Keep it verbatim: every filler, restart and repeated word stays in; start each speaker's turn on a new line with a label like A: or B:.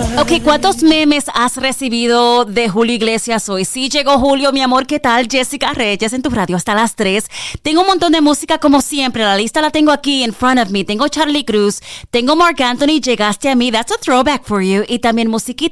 A: Ok, ¿cuántos memes has recibido de Julio Iglesias hoy? Sí, llegó Julio, mi amor, ¿qué tal? Jessica Reyes en tu radio hasta las tres. Tengo un montón de música como siempre, la lista la tengo aquí in front of me. Tengo Charlie Cruz, tengo Marc Anthony, Llegaste a mí, that's a throwback for you. Y también musiquita